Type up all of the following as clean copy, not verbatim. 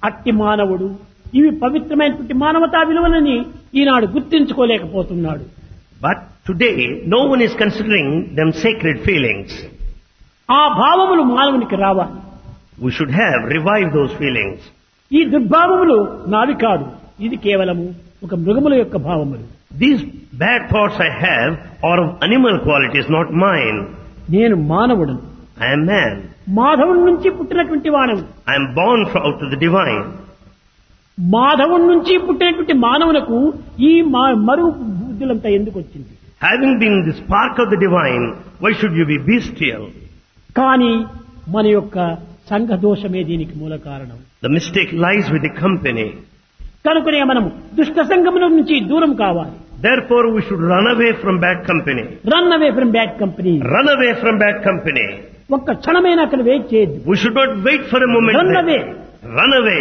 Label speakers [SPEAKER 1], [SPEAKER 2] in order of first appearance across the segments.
[SPEAKER 1] అట్టి మానవుడు ఇవి పవిత్రమైనటువంటి మానవతా విలువలని ఈనాడు గుర్తించుకోలేకపోతున్నాడు.
[SPEAKER 2] But today, no one is considering them sacred feelings.
[SPEAKER 1] ఆ భావములు మానవునికి రావాలి.
[SPEAKER 2] We should have revived those feelings.
[SPEAKER 1] ఈ దుర్భావములు నావి కాదు, ఇది కేవలము ఒక మృగముల యొక్క భావములు.
[SPEAKER 2] These bad thoughts I have are of animal qualities, not mine.
[SPEAKER 1] నేను మానవుడను,
[SPEAKER 2] I am man.
[SPEAKER 1] మాధవుని నుంచి పుట్టినటువంటి వాడను.
[SPEAKER 2] I am born out of the divine.
[SPEAKER 1] మాధవుని నుంచి పుట్టినటువంటి మానవులకు ఈ మరుగు బుద్ధులంతా ఎందుకు వచ్చింది?
[SPEAKER 2] Having been the spark of the divine, why should you be bestial?
[SPEAKER 1] కానీ మన యొక్క సంఘ దోషమే దీనికి మూల కారణం.
[SPEAKER 2] The mistake lies with the company.
[SPEAKER 1] కనుకనే మనము దుష్ట సంఘముల నుంచి దూరం కావాలి.
[SPEAKER 2] Therefore, we should run away from bad company.
[SPEAKER 1] Run away from bad company.
[SPEAKER 2] Run away from bad company.
[SPEAKER 1] ఒక్క క్షణమైన అక్కడ వెయిట్ చేయొద్దు.
[SPEAKER 2] We should not wait for a moment.
[SPEAKER 1] Run away.
[SPEAKER 2] Run away.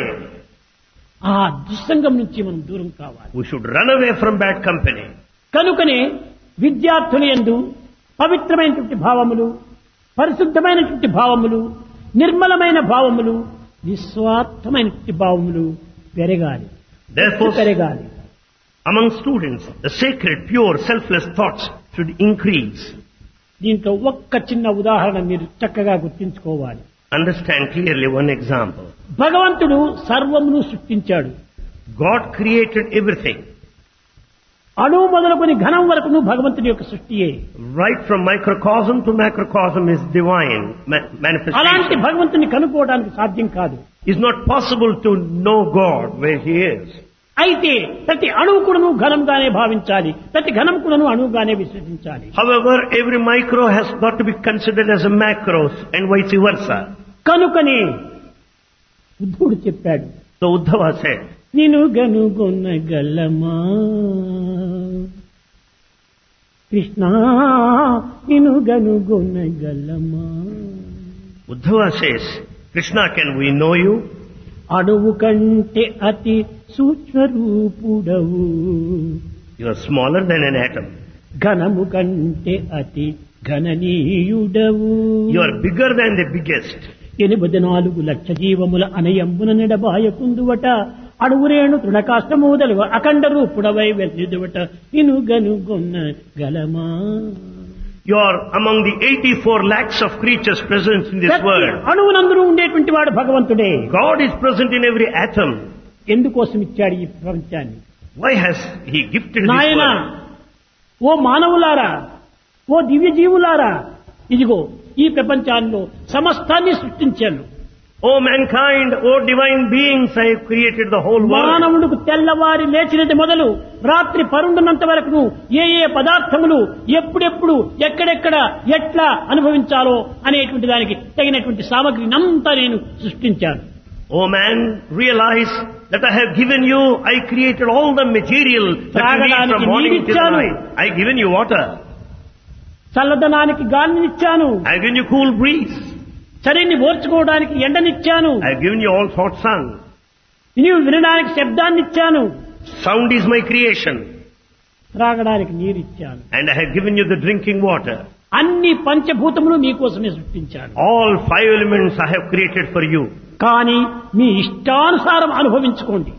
[SPEAKER 1] ఆ దుస్సంగం నుంచి మనం దూరం కావాలి.
[SPEAKER 2] We should run away from bad company.
[SPEAKER 1] కనుకనే విద్యార్థుల యందు పవిత్రమైనటువంటి భావములు, పరిశుద్ధమైనటువంటి భావములు, నిర్మలమైన భావములు, నిస్వార్థమైనటువంటి భావములు పెరగాలి.
[SPEAKER 2] Therefore,
[SPEAKER 1] పెరగాలి.
[SPEAKER 2] among students, the sacred, pure, selfless thoughts should increase.
[SPEAKER 1] దీంట్లో ఒక్క చిన్న ఉదాహరణ మీరు చక్కగా గుర్తించుకోవాలి.
[SPEAKER 2] Understand clearly one example.
[SPEAKER 1] భగవంతుడు సర్వమును సృష్టించాడు.
[SPEAKER 2] God created everything.
[SPEAKER 1] అణువు మొదలుకొని ఘనం వరకును భగవంతుడి యొక్క సృష్టియే.
[SPEAKER 2] Right from microcosm to macrocosm is divine
[SPEAKER 1] అలాంటి
[SPEAKER 2] manifestation.
[SPEAKER 1] భగవంతుని కనుక్కోవడానికి సాధ్యం కాదు.
[SPEAKER 2] It's not possible to know God where He is.
[SPEAKER 1] అయితే ప్రతి అణువు కూడాను ఘనంగానే భావించాలి, ప్రతి ఘనం కూడాను అణువుగానే విశ్వసించాలి.
[SPEAKER 2] However, every micro has got to be considered as a macro and vice versa.
[SPEAKER 1] కనుకనే ఉద్ధవుడు చెప్పాడు,
[SPEAKER 2] So Uddhava said,
[SPEAKER 1] నిను గనుగొనగలమా కృష్ణ, నిను గనుగొనగలమా.
[SPEAKER 2] Uddhava says, Krishna, can we know you?
[SPEAKER 1] అణువు కంటే అతి సూక్ష్మరూపుడవు,
[SPEAKER 2] You are smaller than an atom.
[SPEAKER 1] ఘనము కంటే అతి ఘననీయుడవు.
[SPEAKER 2] You are bigger than the biggest.
[SPEAKER 1] 84 లక్ష జీవముల అనయంబున నిడబాయకుందువట, అడుగురేణు తృణకాష్టమూదలు అఖండ రూపుడవై వెల్లిదువట, నిను గనుగొన్న గలమా.
[SPEAKER 2] You are among the 84 lakhs of creatures present in this world.
[SPEAKER 1] అణువునందును ఉండేటువంటి వాడు భగవంతుడే.
[SPEAKER 2] God is present in every atom.
[SPEAKER 1] ఎందుకోసం ఇచ్చాడు ఈ ప్రపంచాన్ని?
[SPEAKER 2] Why has He gifted this
[SPEAKER 1] నాయన,
[SPEAKER 2] world?
[SPEAKER 1] ఓ మానవులారా, ఓ దివ్య జీవులారా, ఇదిగో ఈ ప్రపంచాల్లో సమస్తాన్ని సృష్టించాను.
[SPEAKER 2] O mankind, O divine beings, I have created the whole world.
[SPEAKER 1] మానవుడికి తెల్లవారి లేచినది మొదలు రాత్రి పరుండున్నంత వరకు ఏ ఏ పదార్థములు ఎప్పుడెప్పుడు ఎక్కడెక్కడ ఎట్లా అనుభవించాలో అనేటువంటి దానికి తగినటువంటి సామగ్రిని అంతా నేను సృష్టించాను.
[SPEAKER 2] O man, realize that I have given you, I created all the material that you need from morning till night. I have given you water.
[SPEAKER 1] చల్లదనానికి గాలినిచ్చాను.
[SPEAKER 2] I have given you cool breeze.
[SPEAKER 1] చలిని ఓర్చుకోవడానికి ఎండనిచ్చాను.
[SPEAKER 2] I have given you all hot sun.
[SPEAKER 1] నీవు వినడానికి శబ్దాన్నిచ్చాను.
[SPEAKER 2] Sound is my creation.
[SPEAKER 1] త్రాగడానికి నీరిచ్చాను.
[SPEAKER 2] And I have given you the drinking water.
[SPEAKER 1] అన్ని పంచభూతములు మీకోసమే సృష్టించాను.
[SPEAKER 2] All 5 elements I have created for you.
[SPEAKER 1] కానీ మీ ఇష్టానుసారం అనుభవించుకోండి.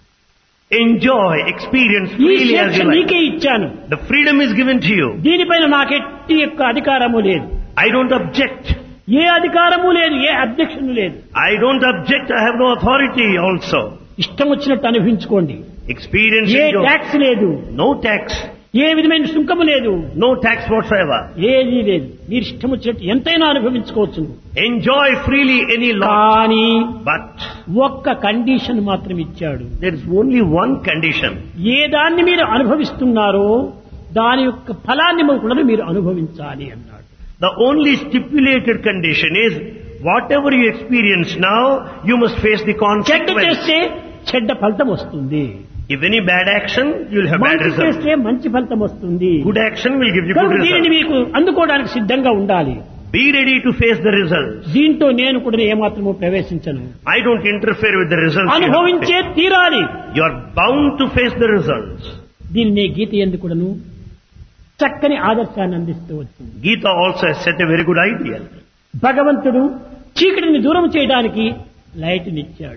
[SPEAKER 2] Enjoy, experience
[SPEAKER 1] ఈ
[SPEAKER 2] freely as
[SPEAKER 1] శిక్ష
[SPEAKER 2] you like.
[SPEAKER 1] నీకే ఇచ్చాను.
[SPEAKER 2] The freedom is given to you.
[SPEAKER 1] దీనిపైన నాకెట్టి యొక్క అధికారము లేదు.
[SPEAKER 2] I don't object.
[SPEAKER 1] ఏ అధికారము లేదు, ఏ అబ్జెక్షన్ లేదు.
[SPEAKER 2] I don't object. I have no authority also.
[SPEAKER 1] ఇష్టం వచ్చినట్టు అనుభవించుకోండి.
[SPEAKER 2] Experience
[SPEAKER 1] ఏ
[SPEAKER 2] enjoy.
[SPEAKER 1] ట్యాక్స్ లేదు,
[SPEAKER 2] No tax.
[SPEAKER 1] ఏ విధమైన సుంకము లేదు,
[SPEAKER 2] No tax whatsoever.
[SPEAKER 1] ఏదీ లేదు. మీరు ఇష్టం వచ్చినట్టు ఎంతైనా అనుభవించుకోవచ్చు.
[SPEAKER 2] Enjoy freely any lot.
[SPEAKER 1] కానీ
[SPEAKER 2] But
[SPEAKER 1] ఒక్క కండిషన్ మాత్రం ఇచ్చాడు.
[SPEAKER 2] there is only one condition.
[SPEAKER 1] ఏ దాన్ని మీరు అనుభవిస్తున్నారో దాని యొక్క ఫలాన్ని కూడా మీరు అనుభవించాలి అన్నాడు.
[SPEAKER 2] The only stipulated condition is whatever you experience now, you must face the
[SPEAKER 1] చెడ్డ
[SPEAKER 2] consequence.
[SPEAKER 1] చేస్తే చెడ్డ ఫలితం వస్తుంది,
[SPEAKER 2] If any bad action, you will have bad
[SPEAKER 1] మంచి
[SPEAKER 2] result.
[SPEAKER 1] చేస్తే మంచి ఫలితం వస్తుంది.
[SPEAKER 2] Good action will give you good
[SPEAKER 1] కనుక దీనిని
[SPEAKER 2] result.
[SPEAKER 1] మీకు అందుకోవడానికి సిద్ధంగా ఉండాలి.
[SPEAKER 2] Be ready to face the results.
[SPEAKER 1] దీంతో నేను కూడా ఏమాత్రమూ ప్రవేశించను.
[SPEAKER 2] I don't interfere with the results.
[SPEAKER 1] అనుభవించే తీరాలి.
[SPEAKER 2] You are bound to face the results.
[SPEAKER 1] దీనినే గీత యందు కూడాను చక్కని ఆదర్శాన్ని అందిస్తూ వచ్చింది.
[SPEAKER 2] Gita also has set a very good ideal.
[SPEAKER 1] భగవంతుడు చీకటిని దూరం చేయడానికి లైట్ నిచ్చాడు.